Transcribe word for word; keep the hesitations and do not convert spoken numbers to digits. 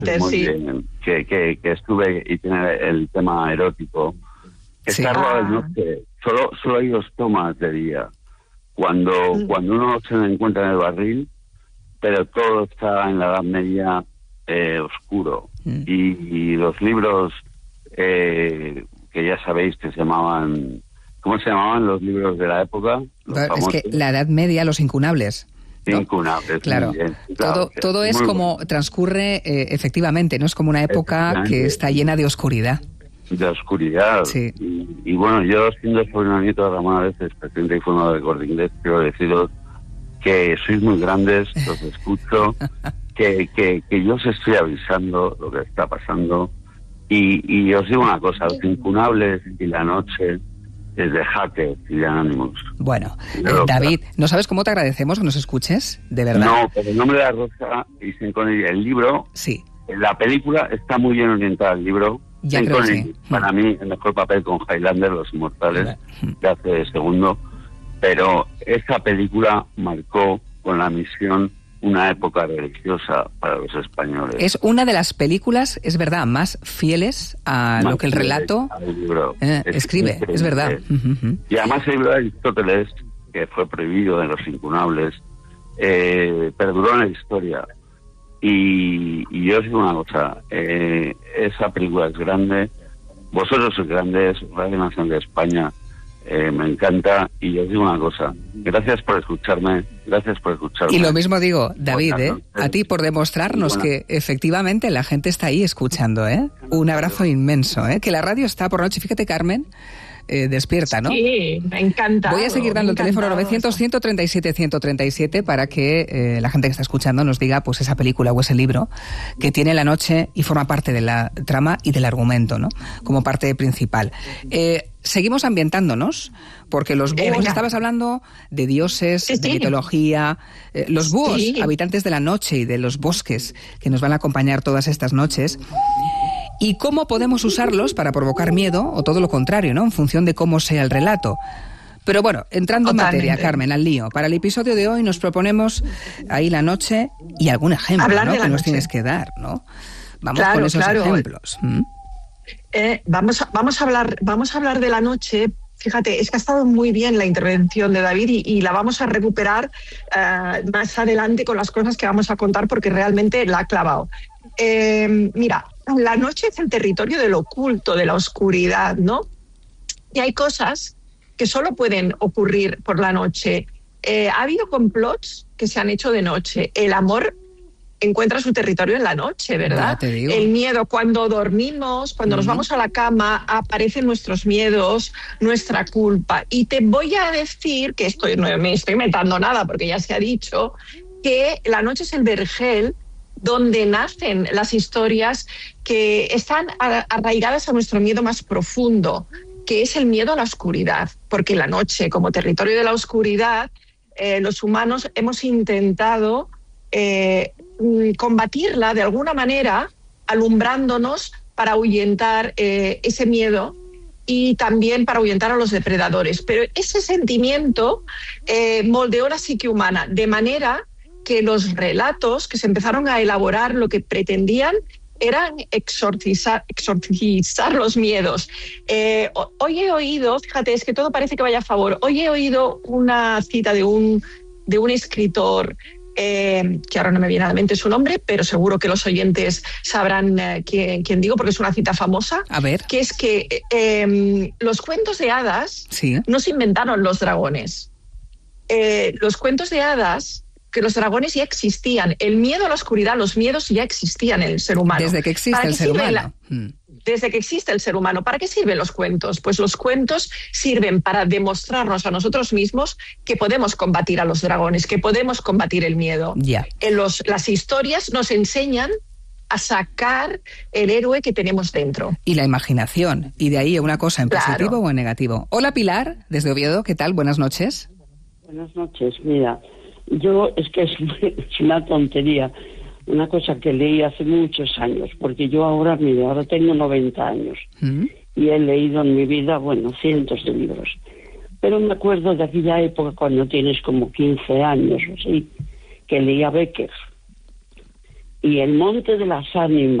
muy sí. bien, que, que, que estuve y tiene el tema erótico. Sí. Está rodado de Ah. noche, solo, solo hay dos tomas de día. Cuando, Mm. cuando uno se encuentra en el barril, pero todo está en la Edad Media eh, oscuro. Mm. Y, y los libros eh, que ya sabéis que se llamaban... ¿Cómo se llamaban los libros de la época? Los Es famosos. que la Edad Media, los incunables. ¿no? Incunables. Claro, muy bien, claro, todo, que todo es muy como bueno. transcurre eh, efectivamente, no es como una época que Efectivamente. está llena de oscuridad. De oscuridad. Sí. Y, y bueno, yo siendo sobrino nieto de Ramón Areces, presidente y fundador del Corte Inglés, quiero deciros que sois muy grandes, os escucho, que, que, que yo os estoy avisando lo que está pasando. Y, y os digo una cosa, Los Incunables y La Noche es de Hackers y de Anonymous. Bueno, eh, Pero, David, ¿no sabes cómo te agradecemos que nos escuches? De verdad. No, pero El Nombre de la Rosa y Sean Connery, el libro, Sí, la película está muy bien orientada al libro. Ya Sean creo que Connery, sí. para mí, el mejor papel con Highlander, Los Inmortales, Mm. que hace de segundo. Pero esa película marcó con la misión una época religiosa para los españoles. es una de las películas, es verdad, más fieles a Más lo que el fiel relato al libro. eh, Es escribe, increíble. es verdad. Ujú, ujú. Y además el libro de Aristóteles, que fue prohibido en Los Incunables, eh, perduró en la historia. Y, y yo os digo una cosa, eh, esa película es grande, vosotros sois grandes, Radio Nacional de España, eh, me encanta, y yo os digo una cosa, gracias por escucharme, gracias por escucharme. Y lo mismo digo, David, Buenas ¿eh? noches. A ti por demostrarnos Buenas- que efectivamente la gente está ahí escuchando, ¿eh? Un abrazo inmenso, ¿eh? Que la radio está por noche. Fíjate, Carmen, eh, despierta, ¿no? Sí, me encanta. Voy a seguir dando el teléfono novecientos, ciento treinta y siete, ciento treinta y siete para que eh, la gente que está escuchando nos diga pues esa película o ese libro que tiene La Noche y forma parte de la trama y del argumento, ¿no? Como parte principal. Eh, seguimos ambientándonos porque los Eh, búhos, venga. estabas hablando de dioses, Sí, de sí. mitología, eh, los búhos, Sí. habitantes de la noche y de los bosques que nos van a acompañar todas estas noches. ¿Y cómo podemos usarlos para provocar miedo o todo lo contrario, ¿no? En función de cómo sea el relato. Pero bueno, entrando Totalmente. en materia, Carmen, al lío. Para el episodio de hoy nos proponemos ahí La Noche y algún ejemplo, Hablar ¿no? de La Que nos Noche. tienes que dar, ¿no? Vamos Claro, con esos claro. ejemplos. ¿Mm? Eh, vamos, a, vamos, a hablar, vamos a hablar de La Noche. Fíjate, es que ha estado muy bien la intervención de David y, y la vamos a recuperar eh, más adelante con las cosas que vamos a contar porque realmente la ha clavado. Eh, mira, La Noche es el territorio del oculto, de la oscuridad, ¿no? Y hay cosas que solo pueden ocurrir por la noche. Eh, ha habido complots que se han hecho de noche. El amor encuentra su territorio en la noche, ¿verdad? Ya te digo. El miedo, cuando dormimos, cuando nos Ujú. vamos a la cama, aparecen nuestros miedos, nuestra culpa. Y te voy a decir, que estoy, no me estoy inventando nada porque ya se ha dicho, que la noche es el vergel donde nacen las historias que están a- arraigadas a nuestro miedo más profundo, que es el miedo a la oscuridad. Porque la noche, como territorio de la oscuridad, eh, los humanos hemos intentado eh, mm, combatirla de alguna manera, alumbrándonos para ahuyentar eh, ese miedo y también para ahuyentar a los depredadores. Pero ese sentimiento eh, moldeó la psique humana de manera que los relatos que se empezaron a elaborar lo que pretendían eran exorcizar, exorcizar los miedos. Eh, hoy he oído, fíjate, es que todo parece que vaya a favor, hoy he oído una cita de un, de un escritor, eh, que ahora no me viene a la mente su nombre, pero seguro que los oyentes sabrán eh, quién, quién digo, porque es una cita famosa, A ver, que es que eh, los cuentos de hadas sí. no se inventaron los dragones. Eh, los cuentos de hadas, que los dragones ya existían. El miedo a la oscuridad, los miedos ya existían en el ser humano. Desde que existe ¿Para el qué ser sirve humano. la- Mm. Desde que existe el ser humano. ¿Para qué sirven los cuentos? Pues los cuentos sirven para demostrarnos a nosotros mismos que podemos combatir a los dragones, que podemos combatir el miedo. Ya. En los, las historias nos enseñan a sacar el héroe que tenemos dentro. Y la imaginación. Y de ahí una cosa en Claro. positivo o en negativo. Hola, Pilar, desde Oviedo. ¿Qué tal? Buenas noches. Buenas noches, mira, yo es que es, es una tontería, una cosa que leí hace muchos años, porque yo ahora, mira, ahora tengo noventa años Mm. y he leído en mi vida, bueno, cientos de libros, pero me acuerdo de aquella época cuando tienes como quince años o así, que leía Becker, y el Monte de las Ánimas